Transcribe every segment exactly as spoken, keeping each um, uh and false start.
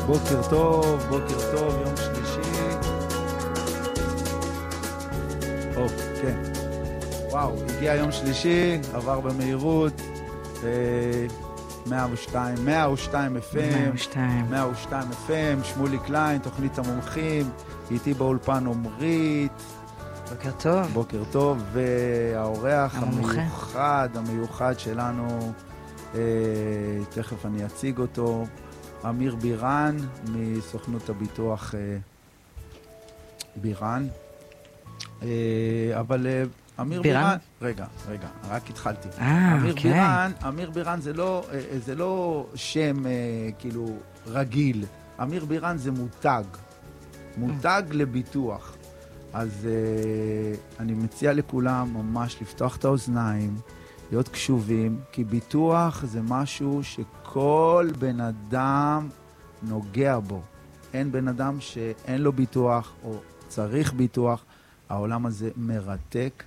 בוקר טוב, בוקר טוב, יום שלישי. או, כן. וואו, הגיע יום שלישי, עבר במהירות. מאה ושתיים, מאה ושתיים אף אם. מאה ושתיים. מאה ושתיים אף אם, שמולי קליין, תוכנית המומחים. איתי באולפן עומרית. בוקר טוב. בוקר טוב, והאורח המומחה. המיוחד, המיוחד שלנו, אה, תכף אני אציג אותו, אמיר בירן, מסוכנות הביטוח אה, בירן. אה, אבל אה, אמיר בירן... בירן, רגע, רגע, רק התחלתי. אה, אמיר אוקיי. בירן, אמיר בירן זה לא, אה, זה לא שם אה, כאילו רגיל. אמיר בירן זה מותג. מותג לביטוח. אז uh, אני מציע לכולם ממש לפתוח את האוזניים, להיות קשובים, כי ביטוח זה משהו שכל בן אדם נוגע בו. אין בן אדם שאין לו ביטוח או צריך ביטוח. העולם הזה מרתק,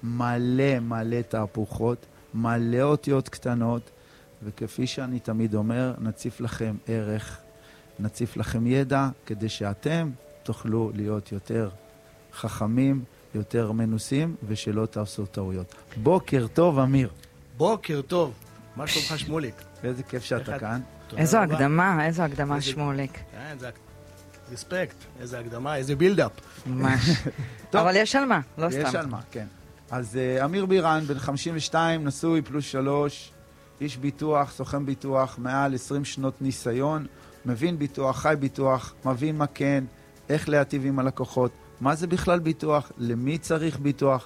מלא מלא תהפוכות, מלא אותיות קטנות, וכפי שאני תמיד אומר, נציף לכם ערך, נציף לכם ידע, כדי שאתם תוכלו להיות יותר חכמים, יותר מנוסים, ושלא תעשו טעויות. בוקר טוב, אמיר. בוקר טוב. מה שלומך, שמוליק? איזה כיף שאתה כאן. איזו הקדמה, איזו הקדמה, שמוליק. כן, זה רספקט, איזה הקדמה, איזה בילדאפ. ממש. אבל יש על מה, לא סתם. יש על מה, כן. אז אמיר בירן, בן חמישים ושתיים, נשוי פלוס שלוש, איש ביטוח, סוכן ביטוח, מעל עשרים שנות ניסיון, מבין ביטוח, חי ביטוח, מבין מה כן, איך להטיב עם הלקוחות, מה זה בכלל ביטוח, למי צריך ביטוח,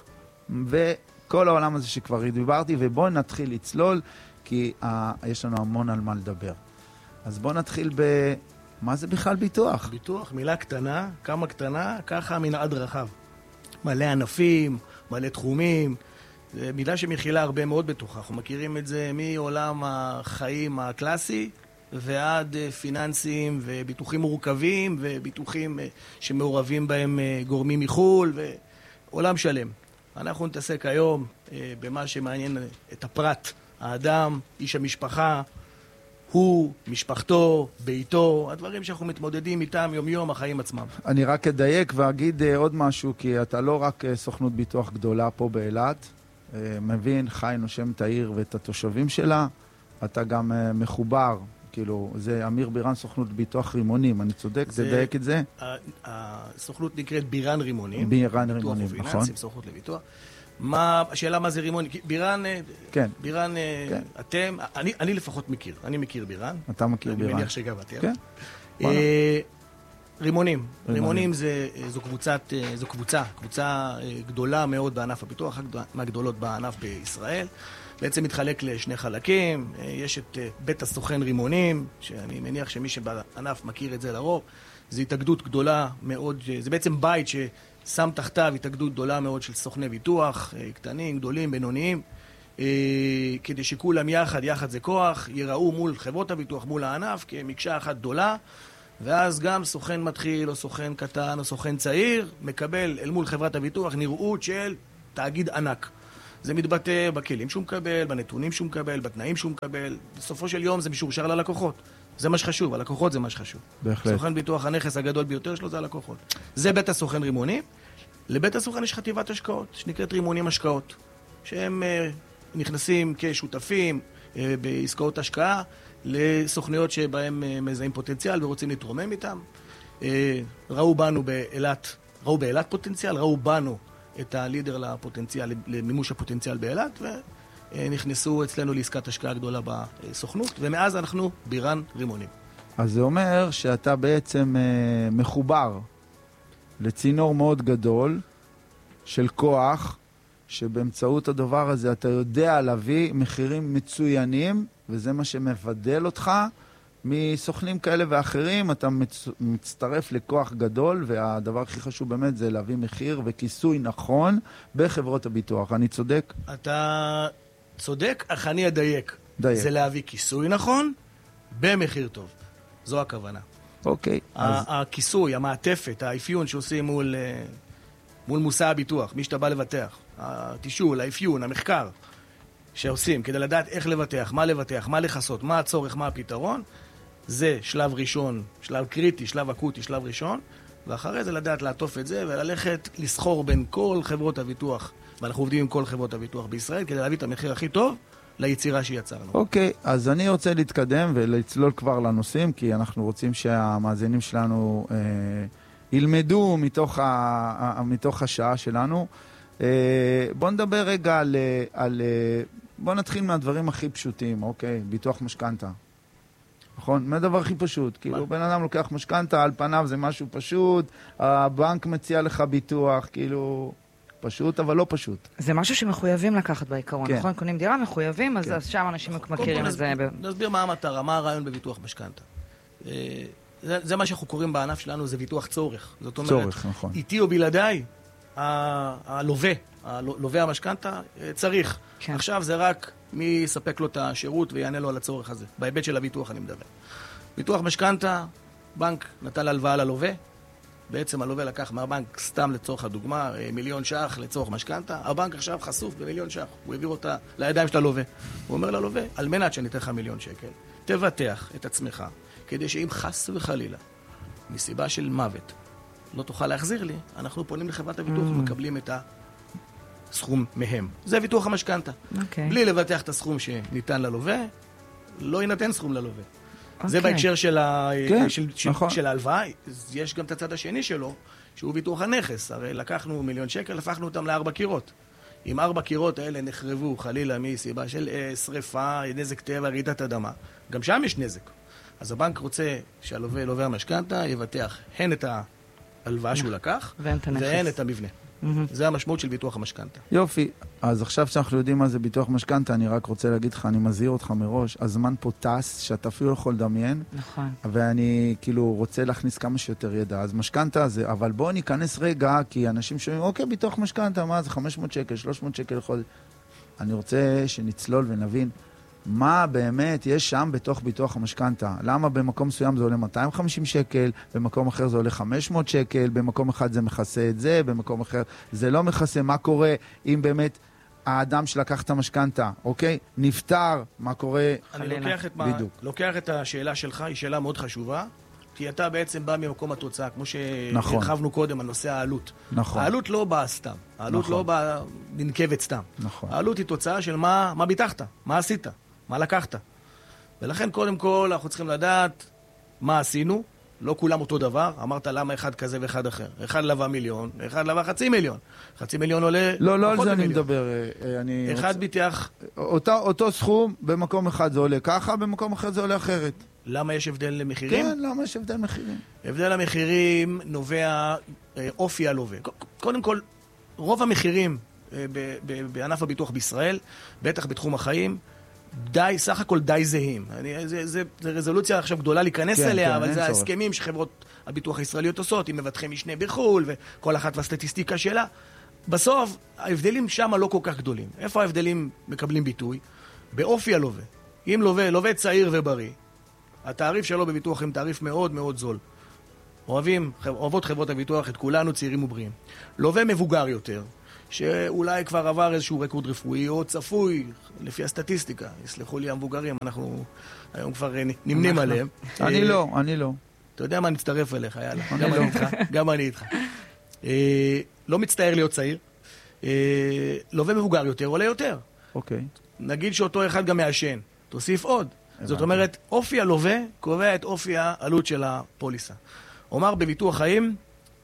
וכל העולם הזה שכבר דיברתי, ובואו נתחיל לצלול, כי uh, יש לנו המון על מה לדבר. אז בואו נתחיל ב... מה זה בכלל ביטוח? ביטוח, מילה קטנה, כמה קטנה, ככה מנעד רחב. מלא ענפים, מלא תחומים, זה מילה שמכילה הרבה מאוד בתוכה. אנחנו מכירים את זה מעולם החיים הקלאסי, ועד פיננסים וביטוחים מורכבים וביטוחים שמעורבים בהם גורמים מחול ועולם שלם. אנחנו נתעסק היום במה שמעניין את הפרט, האדם, איש המשפחה, הוא, משפחתו, ביתו, הדברים שאנחנו מתמודדים איתם יום יום, החיים עצמם. אני רק אדייק ואגיד עוד משהו, כי אתה לא רק סוכנות ביטוח גדולה פה באילת, מבין, חי, נושם את העיר ואת התושבים שלה, אתה גם מחובר, כאילו, זה אמיר בירן, סוכנות ביטוח רימונים, אני צודק? זה דייק את זה? הסוכנות נקראת בירן רימונים. בירן רימונים, נכון. ביטוח ופיננסים, סוכנות לביטוח. מה, השאלה מה זה רימונים? בירן, כן. בירן, כן. אתם, אני, אני לפחות מכיר, אני מכיר בירן. אתה מכיר אני בירן. אני מניח שגם אתם. כן. אה, רימונים. רימונים זה, זו קבוצת, זו קבוצה, קבוצה גדולה מאוד בענף הביטוח, מהגדולות בענף בישראל. בעצם מתחלק לשני חלקים, יש את בית הסוכן רימונים, שאני מניח שמי שבענף מכיר את זה לרוב, זו התאגדות גדולה מאוד, זה בעצם בית ששם תחתיו התאגדות גדולה מאוד של סוכני ביטוח, קטנים, גדולים, בינוניים, כדי שכולם יחד, יחד זה כוח, יראו מול חברות הביטוח, מול הענף, כמקשה אחת גדולה, ואז גם סוכן מתחיל או סוכן קטן או סוכן צעיר, מקבל אל מול חברת הביטוח נראות של תאגיד ענק. זה מתבטא בכלים שהוא מקבל, בנתונים שהוא מקבל, בתנאים שהוא מקבל. בסופו של יום זה משורשר ללקוחות. זה מה שחשוב, הלקוחות זה מה שחשוב. בהחלט. סוכן ביטוח, הנכס הגדול ביותר שלו זה הלקוחות. זה בית הסוכן רימונים. לבית הסוכן יש חטיבת השקעות, שנקראת רימונים השקעות, שהם uh, נכנסים כשותפים uh, בעסקאות השקעה, לסוכניות שבהם uh, מזהים פוטנציאל ורוצים להתרומם איתם. Uh, ראו בנו באילת, ראו באילת פוטנציאל, ראו בנו את הלידר לפוטנציאל, למימוש הפוטנציאל באילת, ונכנסו אצלנו לעסקת השקעה גדולה בסוכנות, ומאז אנחנו בירן רימונים. אז זה אומר שאתה בעצם אה, מחובר לצינור מאוד גדול של כוח, שבאמצעות הדבר הזה אתה יודע להביא מחירים מצוינים, וזה מה שמבדל אותך מסוכנים כאלה ואחרים. אתה מצ... מצטרף לכוח גדול, והדבר הכי חשוב באמת זה להביא מחיר וכיסוי נכון בחברות הביטוח. אני צודק? אתה צודק, אך אני אדייק. דייק. זה להביא כיסוי נכון במחיר טוב. זו הכוונה. אוקיי. אז... הכיסוי, המעטפת, האפיון שעושים מול, מול מושא הביטוח, מי שאתה בא לבטח, התישול, האפיון, המחקר שעושים כדי לדעת איך לבטח, מה לבטח, מה לחסות, מה הצורך, מה הפתרון, זה שלב ראשון, שלב קריטי, שלב אקוטי, שלב ראשון, ואחרי זה לדעת לעטוף את זה וללכת לסחור בין כל חברות הביטוח, ואנחנו עובדים עם כל חברות הביטוח בישראל, כדי להביא את המחיר הכי טוב ליצירה שיצרנו. אוקיי, אז אני רוצה להתקדם ולצלול כבר לנושאים, כי אנחנו רוצים שהמאזינים שלנו אה, ילמדו מתוך, ה, מתוך השעה שלנו. אה, בוא נדבר רגע על, על... בוא נתחיל מהדברים הכי פשוטים, אוקיי? ביטוח משכנתה. נכון? מה הדבר הכי פשוט? כאילו, בן אדם לוקח משכנתה, על פניו זה משהו פשוט, הבנק מציע לך ביטוח, כאילו... פשוט, אבל לא פשוט. זה משהו שמחויבים לקחת בעיקרון, כן. נכון? קונים דירה, מחויבים, אז, כן. אז שם אנשים מכירים את זה. נסביר מה המטרה, מה הרעיון בביטוח משכנתה. זה, זה מה שאנחנו קוראים בענף שלנו, זה ביטוח צורך. זאת אומרת, צורך, נכון. איתי או בלעדיי, הלווה, הלווה המשכנתה, צריך. כן. עכשיו זה רק מי יספק לו את השירות ויענה לו על הצורך הזה. בהיבט של הביטוח אני מדבר. ביטוח משכנתה, בנק נתן הלוואה ללווה, בעצם הלווה לקח מהבנק, סתם לצורך הדוגמה, מיליון שח לצורך משכנתה, הבנק עכשיו חשוף במיליון שח, הוא העביר אותה לידיים של הלווה. הוא אומר ללווה, על מנת שניתן לך מיליון שקל, תבטח את עצמך, כדי שאם חס וחלילה, מסיבה של מוות, לא תוכל להחזיר לי, אנחנו פונים לחברת הביטוח Mm. ומקבלים את הסכום מהם. זה ביטוח המשכנתה. אוקיי. בלי לבטח את הסכום שניתן ללווה, לא יינתן סכום ללווה. זה אוקיי. בהקשר של, ה... כן, של, של, נכון. של ההלוואה. יש גם את הצד השני שלו, שהוא ביטוח הנכס. הרי לקחנו מיליון שקל, הפכנו אותם לארבע קירות. אם ארבע קירות האלה נחרבו חלילה מסיבה של אה, שריפה, נזק טבע, רעידת אדמה, גם שם יש נזק. אז הבנק רוצה שהלווה, לווה המשכנתה, יבטח הן את ההלוואה שהוא לקח, והן את הנכס. והן את המבנה. Mm-hmm. זה המשמעות של ביטוח המשכנתה. יופי, אז עכשיו שאנחנו יודעים מה זה ביטוח משכנתה, אני רק רוצה להגיד לך, אני מזהיר אותך מראש, הזמן פה טס, שאתה אפילו יכול לדמיין, נכון. ואני כאילו רוצה להכניס כמה שיותר ידע, אז משכנתה זה, אבל בואו ניכנס רגע, כי אנשים שומעים, אוקיי, ביטוח משכנתה, מה זה חמש מאות שקל, שלוש מאות שקל לחודש. אני רוצה שנצלול ונבין מה באמת יש שם בתוך ביטוח המשכנתה. למה במקום מסוים זה עולה מאתיים וחמישים שקל, במקום אחר זה עולה חמש מאות שקל, במקום אחד זה מכסה את זה, במקום אחר זה לא מכסה. מה קורה אם באמת האדם שלקח את המשכנתה, אוקיי? נפטר, מה קורה? אני לוקח את, מה, בדיוק. לוקח את השאלה שלך, היא שאלה מאוד חשובה, כי אתה בעצם בא ממקום התוצאה, כמו נכון. שהרחבנו קודם על נושא העלות. נכון. העלות לא באה סתם, העלות נכון. לא באה ננקבת סתם. נכון. העלות היא תוצאה של מה, מה ביטחת, מה עשית, מה לקחת. ולכן קודם כל אנחנו צריכים לדעת מה עשינו, לא כולם אותו דבר, אמרת למה אחד כזה ואחד אחר. אחד לווה מיליון, אחד לווה חצי מיליון. חצי מיליון עולה לא, לא על פחות זה אני ממיליון. מדבר. אני אחד רוצה... ביטח, אותו, אותו סכום, במקום אחד זה עולה ככה, במקום אחר זה עולה אחרת. למה יש הבדל למחירים? כן, למה יש הבדל מחירים? הבדל המחירים נובע אה, אופי הלווה. קודם כל, רוב המחירים אה, ב- ב- בענף הביטוח בישראל, בטח בתחום החיים, די, סך הכל די זהים. אני, זה, זה, זה רזולוציה עכשיו גדולה להיכנס כן, אליה, כן, אבל אין זה צורך. ההסכמים שחברות הביטוח הישראליות עושות, עם מבטחי משנה בחו"ל, וכל אחת והסטטיסטיקה שלה. בסוף, ההבדלים שם לא כל כך גדולים. איפה ההבדלים מקבלים ביטוי? באופי הלווה. אם לווה, לווה צעיר ובריא, התעריף שלו בביטוח הם תעריף מאוד מאוד זול. אוהבים, אוהבות חברות הביטוח את כולנו צעירים ובריאים. לווה מבוגר יותר, שאולי כבר עבר איזשהו רקורד רפואי, או צפוי, לפי הסטטיסטיקה, יסלחו לי המבוגרים, אנחנו היום כבר נמנים עליהם. אני לא, אני לא. אתה יודע מה, נצטרף אליך, יאללה. גם אני איתך, גם אני איתך. לא מצטער להיות צעיר. לווה מבוגר יותר, עולה יותר. אוקיי. נגיד שאותו אחד גם מעשן, תוסיף עוד. זאת אומרת, אופי הלווה קובע את אופי העלות של הפוליסה. אומר בביטוח חיים,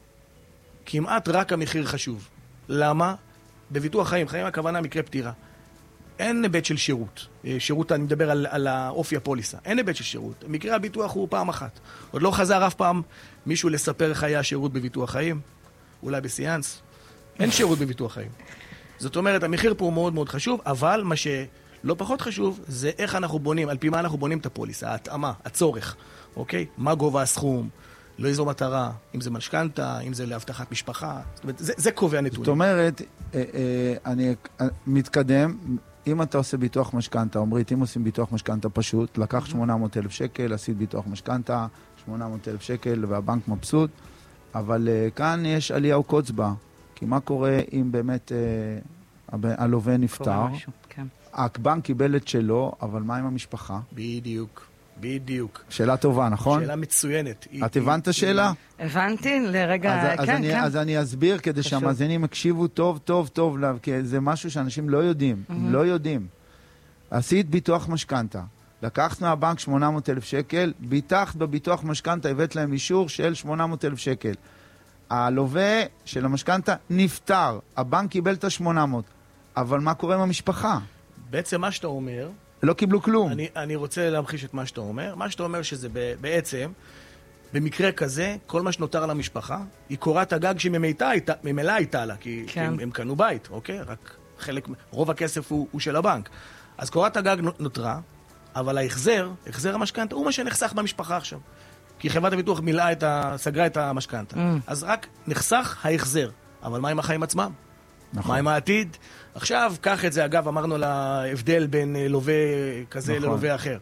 כמעט רק המחיר חשוב. למה? בביטוח חיים, חיים הכוונה מקרה פטירה. אין היבט של שירות. שירות, אני מדבר על, על האופי הפוליסה. אין היבט של שירות. מקרה הביטוח הוא פעם אחת. עוד לא חזר אף פעם מישהו לספר חיי השירות בביטוח חיים. אולי בסיאנס. אין שירות בביטוח חיים. זאת אומרת, המחיר פה הוא מאוד מאוד חשוב, אבל מה שלא פחות חשוב, זה איך אנחנו בונים, על פי מה אנחנו בונים את הפוליסה, ההתאמה, הצורך. אוקיי? מה גובה הסכום? לא איזו מטרה, אם זה משכנתה, אם זה להבטחת משפחה. זאת אומרת, זה, זה קובע נתונים. זאת אומרת, אה, אה, אני מתקדם, אם אתה עושה ביטוח משכנתה, אומרית, אם עושים ביטוח משכנתה פשוט, לקח שמונה מאות אלף שקל, עשית ביטוח משכנתה, שמונה מאות אלף שקל, והבנק מבסוט, אבל אה, כאן יש עלייה או קוץ בה, כי מה קורה אם באמת אה, הלווה נפטר? משהו, כן. הבנק קיבל את שלו, אבל מה עם המשפחה? בדיוק. בדיוק. שאלה טובה, נכון? שאלה מצוינת. את הבנת שאלה? הבנתי לרגע, כן, כן. אז אני אסביר כדי שהמאזינים יקשיבו טוב, טוב, טוב, כי זה משהו שאנשים לא יודעים, לא יודעים. עשית ביטוח משכנתה, לקחת מהבנק שמונה מאות אלף שקל, ביטחת בביטוח משכנתה, הבאת להם אישור של שמונה מאות אלף שקל. הלווה של המשכנתה נפטר, הבנק קיבל את ה-שמונה מאות, אבל מה קורה עם המשפחה? בעצם מה שאתה אומר... לא קיבלו כלום. אני, אני רוצה להמחיש את מה שאתה אומר. מה שאתה אומר שזה בעצם, במקרה כזה, כל מה שנותר למשפחה, היא קורת הגג שממילא הייתה לה, כי, כן. כי הם, הם קנו בית, אוקיי? רק חלק, רוב הכסף הוא, הוא של הבנק. אז קורת הגג נותרה, אבל ההחזר, החזר המשכנתה, הוא מה שנחסך במשפחה עכשיו. כי חברת הביטוח מילאה את ה... סגרה את המשכנתה. Mm. אז רק נחסך ההחזר. אבל מה עם החיים עצמם? נכון. מה עם העתיד? עכשיו, קח את זה, אגב, אמרנו להבדל בין לווה כזה נכון. ללווה אחר.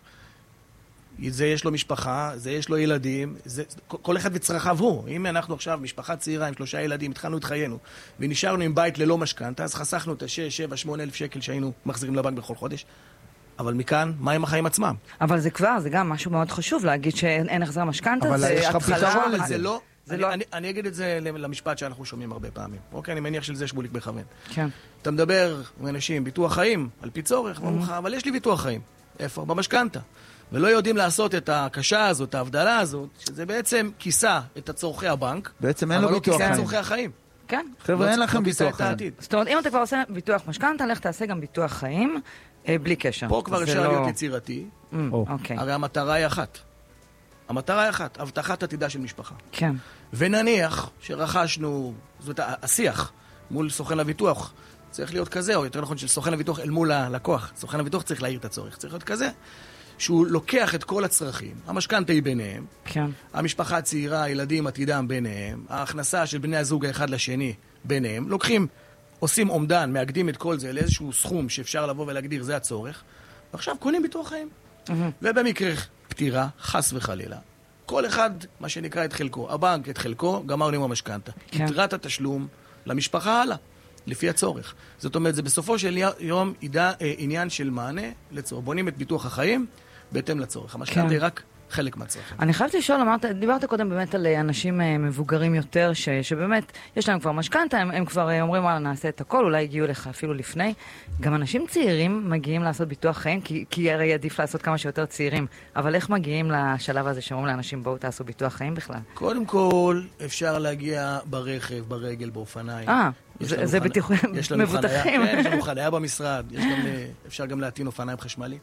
זה יש לו משפחה, זה יש לו ילדים, זה, כל אחד וצרכיו הוא. אם אנחנו עכשיו משפחה צעירה עם שלושה ילדים, התחלנו את חיינו, ונשארנו עם בית ללא משכנתה, אז חסכנו את השש, שבע, שמונה אלף שקל שהיינו מחזירים לבנק בכל חודש. אבל מכאן, מה עם החיים עצמם? אבל זה כבר, זה גם משהו מאוד חשוב להגיד שאין החזר משכנתה. אבל יש לך פתרון לזה. זה לא... אני, לא... אני, אני אגיד את זה למשפט שאנחנו שומעים הרבה פעמים. אוקיי, אני מניח שלזה שמוליק בכוון. כן. אתה מדבר עם אנשים, ביטוח חיים, על פי צורך, mm-hmm. אבל יש לי ביטוח חיים. איפה? במשכנתה. ולא יודעים לעשות את הקשה הזאת, ההבדלה הזאת, שזה בעצם כיסה את הצורכי הבנק, בעצם אין לו ביטוח חיים. אבל לא כיסה את צורכי החיים. כן. חבר'ה, לא אין לכם ביטוח חיים. זאת אומרת, אם אתה כבר עושה ביטוח משכנתה, לך תעשה גם ביטוח חיים, אה, בלי קשר. פה כבר אפשר לא... להיות יצירתי. Mm, אוקיי. הרי המטרה היא אחת. המטרה היא אחת, הבטחת עתידה של משפחה. כן. ונניח שרכשנו, זאת אומרת, השיח מול סוכן הביטוח צריך להיות כזה, או יותר נכון של סוכן הביטוח אל מול הלקוח. סוכן הביטוח צריך להעיר את הצורך, צריך להיות כזה, שהוא לוקח את כל הצרכים, המשכנתה היא ביניהם, כן. המשפחה הצעירה, הילדים עתידם ביניהם, ההכנסה של בני הזוג האחד לשני ביניהם, לוקחים, עושים אומדן, מאגדים את כל זה לאיזשהו סכום שאפשר לבוא ולהגדיר, זה הצורך, ועכשיו קונים ביטוח חיים. Mm-hmm. ובמקרה פטירה, חס וחלילה. כל אחד, מה שנקרא, את חלקו. הבנק את חלקו, גמרנו עם המשכנתה. כן. יתרת התשלום למשפחה הלאה, לפי הצורך. זאת אומרת, זה בסופו של יום ידע, אה, עניין של מענה לצורך. בונים את ביטוח החיים בהתאם לצורך. המשכנתה כן. היא רק חלק מהצרכים. אני חייבת לשאול, אמרת, דיברת קודם באמת על אנשים מבוגרים יותר, ש, שבאמת יש להם כבר משכנתה, הם, הם כבר אומרים, וואלה, נעשה את הכל, אולי הגיעו לך אפילו לפני. גם אנשים צעירים מגיעים לעשות ביטוח חיים, כי, כי הרי עדיף לעשות כמה שיותר צעירים. אבל איך מגיעים לשלב הזה שאומרים לאנשים, בואו תעשו ביטוח חיים בכלל? קודם כל, אפשר להגיע ברכב, ברגל, באופניים. אה, זה, זה בטיחו... מבוטחים. כן, יש לנו חניה במשרד, יש גם, אפשר גם להטעין אופניים חשמליים.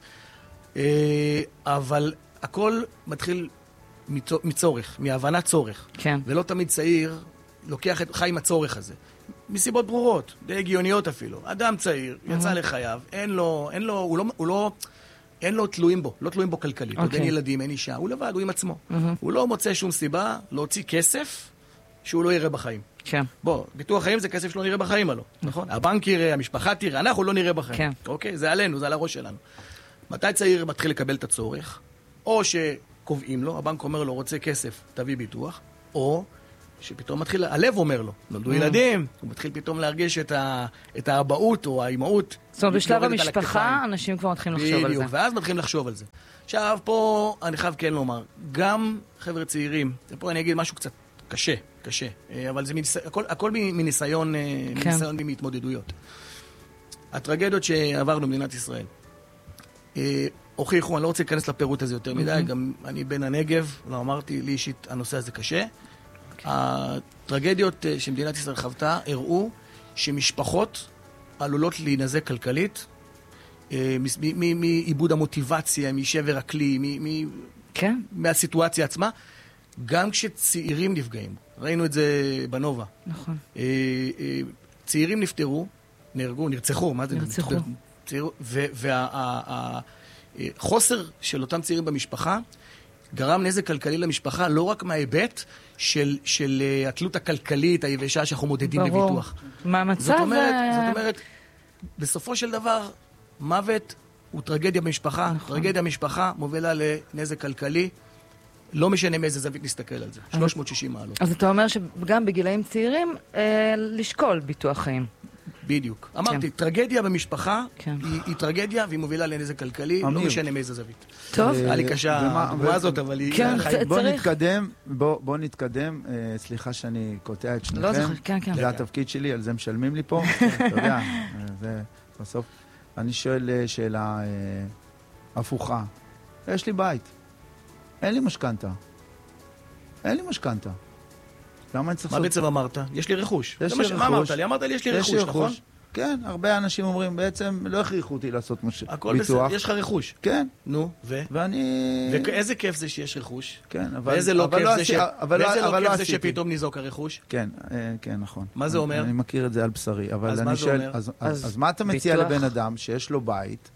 אבל הכל מתחיל מצורך, מהבנת צורך. כן. ולא תמיד צעיר לוקח את חיים הצורך הזה. מסיבות ברורות, די הגיוניות אפילו. אדם צעיר, יצא לחייו, אין לו, אין לו, הוא לא, הוא לא, אין לו תלויים בו, לא תלויים בו כלכלית. עוד אין ילדים, אין אישה, הוא לבד, הוא עם עצמו. הוא לא מוצא שום סיבה להוציא כסף שהוא לא יראה בחיים. כן. בוא, ביטוח חיים זה כסף שלא נראה בחיים עלו. נכון. הבנק יראה, המשפחה תראה, אנחנו לא נראה בחיים. כן. אוקיי? זה עלינו, זה על הראש שלנו. מתי צעיר מתחיל לקבל את הצורך? או שקובעים לו, הבנק אומר לו, רוצה כסף, תביא ביטוח, או שפתאום מתחיל, הלב אומר לו, נולדו ילדים, הוא מתחיל פתאום להרגיש את, ה, את האבהות או האימהות. זאת אומרת, בשלב המשפחה, אנשים כבר מתחילים לחשוב על זה. בדיוק, ואז מתחילים לחשוב על זה. עכשיו, פה אני חייב כן לומר, גם חבר'ה צעירים, פה אני אגיד משהו קצת קשה, קשה, אבל זה מניס... הכל, הכל מניסיון, כן. מניסיון מהתמודדויות. הטרגדיות שעברנו במדינת ישראל, הוכיחו, אני לא רוצה להיכנס לפירוט הזה יותר מדי, גם אני בן הנגב, לא אמרתי, לי אישית הנושא הזה קשה. הטרגדיות שמדינת ישראל חוותה הראו שמשפחות עלולות להינזק כלכלית, מאיבוד המוטיבציה, משבר הכלי, מהסיטואציה עצמה, גם כשצעירים נפגעים. ראינו את זה בנובה. נכון. צעירים נפטרו, נהרגו, נרצחו, מה זה? נרצחו. והחוסר של אותם צעירים במשפחה גרם נזק כלכלי למשפחה, לא רק מההיבט של, של התלות הכלכלית, היבשה שאנחנו מודדים ברור. בביטוח. מה המצב? זאת אומרת, זאת אומרת, בסופו של דבר, מוות הוא טרגדיה במשפחה. נכון. טרגדיה במשפחה מובילה לנזק כלכלי. לא משנה מאיזה זווית נסתכל על זה. שלוש מאות ושישים מעלות. אז אתה אומר שגם בגילאים צעירים, אה, לשקול ביטוח חיים. בדיוק. אמרתי, טרגדיה במשפחה כן. היא, היא טרגדיה והיא מובילה לנזק כלכלי, לא משנה מאיזה זווית. טוב. היה לי קשה הדוגמה הזאת, אבל היא... כן, בוא נתקדם, בוא נתקדם, סליחה שאני קוטע את שניכם. לא זוכר, כן, כן. זה התפקיד שלי, על זה משלמים לי פה. אתה יודע, זה בסוף. אני שואל שאלה הפוכה. יש לי בית. אין לי משכנתה. אין לי משכנתה. למה אני צריך... מה בעצם אמרת? יש לי רכוש. יש לי רכוש. מה אמרת לי? אמרת לי, יש לי רכוש, נכון? כן, הרבה אנשים אומרים, בעצם לא הכריחו אותי לעשות ביטוח. הכל בסדר, יש לך רכוש. כן. נו, ו? ואני... ואיזה כיף זה שיש רכוש? כן, אבל... ואיזה לא כיף זה שפתאום ניזוק הרכוש? כן, כן, נכון. מה זה אומר? אני מכיר את זה על בשרי, אבל אני שואל... אז מה אתה מציע לבן אדם שיש לו בית,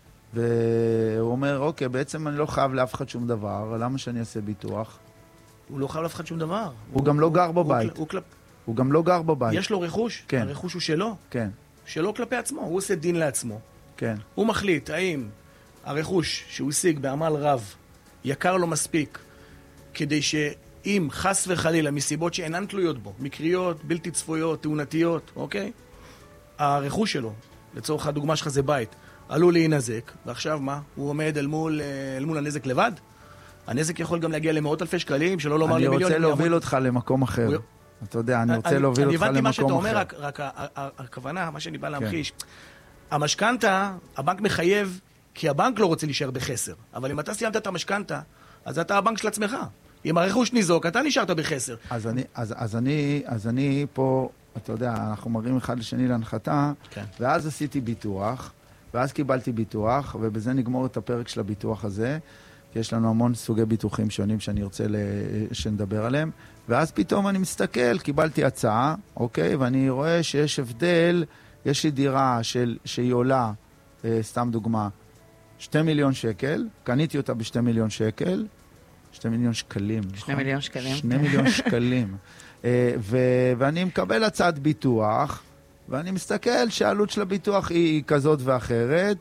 והוא אומר, אוקיי, בעצם אני לא חייב לאף אחד שום דבר, למה שאני אעשה ביטוח? הוא לא חייב לאף אחד שום דבר. הוא גם לא גר בבית. הוא גם לא גר בבית. יש לו רכוש? כן. הרכוש הוא שלו? כן. שלו כלפי עצמו. הוא עושה דין לעצמו. כן. הוא מחליט האם הרכוש שהוא השיג בעמל רב יקר לו מספיק כדי שאם חס וחלילה מסיבות שאינן תלויות בו, מקריות, בלתי צפויות, תאונתיות, אוקיי? הרכוש שלו, לצורך הדוגמה שלך זה בית, עלול להינזק, ועכשיו מה? הוא עומד אל מול, אל מול הנזק לבד? הנזק יכול גם להגיע למאות אלפי שקלים, שלא לומר למיליון. אני רוצה להוביל אותך למקום אחר. אתה יודע, אני רוצה להוביל אותך למקום אחר. אני הבנתי מה שאתה אומר, רק הכוונה, מה שאני בא להמחיש. המשכנתה, הבנק מחייב, כי הבנק לא רוצה להישאר בחסר. אבל אם אתה סיימת את המשכנתה, אז אתה הבנק של עצמך. אם הרכוש ניזוק, אתה נשארת בחסר. אז אני, אז, אז אני, אז אני פה, אתה יודע, אנחנו מראים אחד לשני להנחתה, כן. ואז עשיתי ביטוח, ואז קיבלתי ביטוח, ובזה נגמור את הפרק של הביטוח הזה. יש לנו המון סוגי ביטוחים שונים שאני רוצה שנדבר עליהם, ואז פתאום אני מסתכל, קיבלתי הצעה, אוקיי, ואני רואה שיש הבדל, יש לי דירה של, שהיא עולה, אה, סתם דוגמה, שתי מיליון שקל, קניתי אותה בשתי מיליון שקל, שתי מיליון שקלים. שני נכון? מיליון שקלים. שני מיליון שקלים. אה, ו- ואני מקבל הצעת ביטוח, ואני מסתכל שהעלות של הביטוח היא כזאת ואחרת,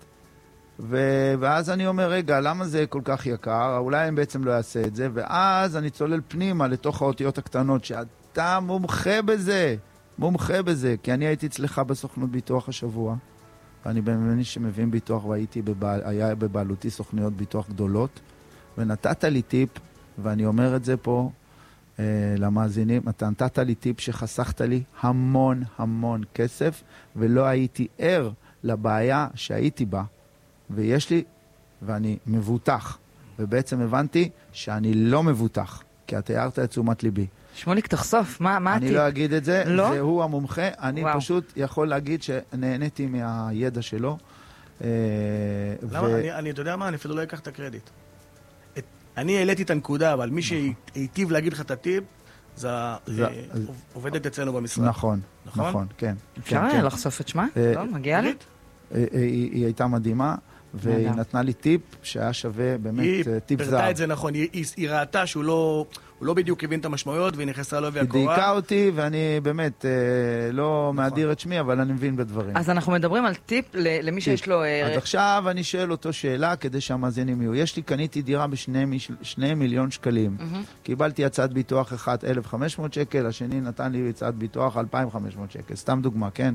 ו- ואז אני אומר, רגע, למה זה כל כך יקר? אולי הם בעצם לא יעשה את זה, ואז אני צולל פנימה לתוך האותיות הקטנות, שאתה מומחה בזה, מומחה בזה, כי אני הייתי אצלך בסוכנות ביטוח השבוע, ואני באמת שמבין ביטוח, והייתי בבעל, היה בבעלותי סוכניות ביטוח גדולות, ונתת לי טיפ, ואני אומר את זה פה אה, למאזינים, אתה נתת לי טיפ שחסכת לי המון המון כסף, ולא הייתי ער לבעיה שהייתי בה, ויש לי, ואני מבוטח, ובעצם הבנתי שאני לא מבוטח, כי אתה הערת את תשומת ליבי. שמוליק, תחשוף, מה, מה אני הטיפ? לא אגיד את זה, לא? זה הוא המומחה, אני וואו. פשוט יכול להגיד שנהניתי מהידע שלו. למה? ו... אני, אני, אתה יודע מה? אני אפילו לא אקח את הקרדיט. את, אני העליתי את הנקודה, אבל מי שהיטיב להגיד לך את הטיפ, זה, זה אה, עובדת אצלנו במשרד. נכון, נכון, נכון כן. אפשר כן, כן. לחשוף את שמה? לא, מגיע לי? היא, היא, היא הייתה מדהימה. והיא נתנה לי טיפ שהיה שווה באמת טיפ זר. היא פרטה את זה נכון, היא, היא, היא ראתה שהוא לא, הוא לא בדיוק הבין את המשמעויות והיא נכנסה לו והקורה. היא דייקה אותי ואני באמת אה, לא נכון. מאדיר את שמי, אבל אני מבין בדברים. אז אנחנו מדברים על טיפ למי טיפ. שיש לו... אז עכשיו אני שואל אותו שאלה כדי שהמאזינים יהיו. יש לי, קניתי דירה בשני מיש... שני מיליון שקלים. Mm-hmm. קיבלתי הצעת ביטוח אחת אלף וחמש מאות שקל, השני נתן לי הצעת ביטוח אלפיים וחמש מאות שקל. סתם דוגמה, כן?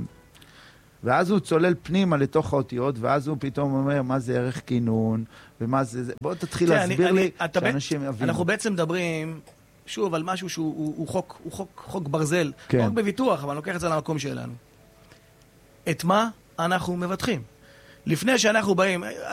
ואז הוא צולל פנימה לתוך האותיות, ואז הוא פתאום אומר מה זה ערך כינון, ומה זה... בוא תתחיל להסביר לי שאנשים יבינו. אנחנו בעצם מדברים, שוב, על משהו שהוא חוק ברזל. לא רק בביטוח, אבל אני לוקח את זה למקום שלנו. את מה אנחנו מבטחים? לפני שאנחנו באים...